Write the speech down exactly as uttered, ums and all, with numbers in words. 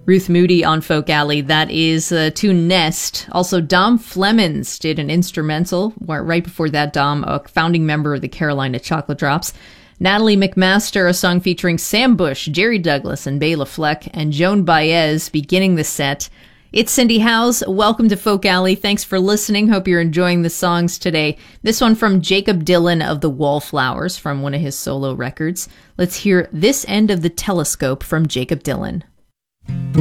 Ruth Moody on Folk Alley. That is uh, to Nest. Also, Dom Flemons did an instrumental. Where right before that, Dom, a founding member of the Carolina Chocolate Drops. Natalie McMaster, a song featuring Sam Bush, Jerry Douglas, and Bela Fleck, and Joan Baez beginning the set. It's Cindy Howes. Welcome to Folk Alley. Thanks for listening. Hope you're enjoying the songs today. This one from Jacob Dylan of the Wallflowers from one of his solo records. Let's hear This End of the Telescope from Jacob Dylan.